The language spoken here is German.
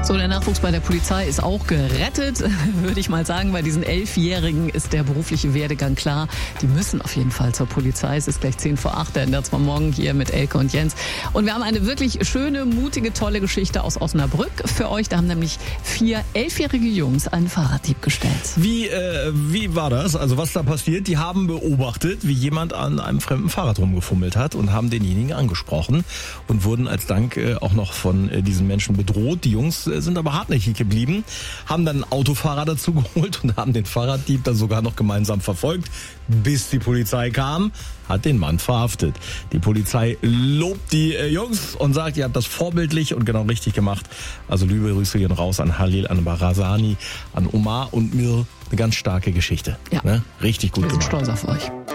So, der Nachwuchs bei der Polizei ist auch gerettet, würde ich mal sagen. Bei diesen 11-Jährigen ist der berufliche Werdegang klar. Die müssen auf jeden Fall zur Polizei. Es ist gleich 7:50, der NDR 2 Morgen hier mit Elke und Jens. Und wir haben eine wirklich schöne, mutige, tolle Geschichte aus Osnabrück für euch. Da haben nämlich 4 11-jährige Jungs einen Fahrraddieb gestellt. Wie war das? Also was da passiert? Die haben beobachtet, wie jemand an einem fremden Fahrrad rumgefummelt hat und haben denjenigen angesprochen und wurden als Dank auch noch von diesen Menschen bedroht. Die Jungs sind aber hartnäckig geblieben, haben dann einen Autofahrer dazu geholt und haben den Fahrraddieb dann sogar noch gemeinsam verfolgt, bis die Polizei kam, hat den Mann verhaftet. Die Polizei lobt die Jungs und sagt, ihr habt das vorbildlich und genau richtig gemacht. Also liebe Grüße gehen raus an Halil, an Barazani, an Omar und mir. Eine ganz starke Geschichte. Ja. Ne? Richtig gut Wir sind gemacht. stolz auf euch.